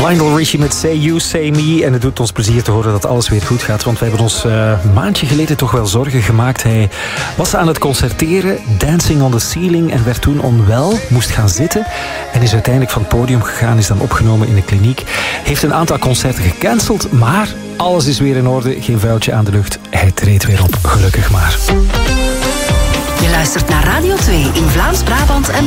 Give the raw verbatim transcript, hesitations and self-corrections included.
Lionel Richie met Say You, Say Me. En het doet ons plezier te horen dat alles weer goed gaat. Want we hebben ons uh, een maandje geleden toch wel zorgen gemaakt. Hij was aan het concerteren, Dancing on the Ceiling. En werd toen onwel, moest gaan zitten. En is uiteindelijk van het podium gegaan, is dan opgenomen in de kliniek. Heeft een aantal concerten gecanceld. Maar alles is weer in orde, geen vuiltje aan de lucht. Hij treedt weer op, gelukkig maar. Je luistert naar Radio twee in Vlaams-Brabant en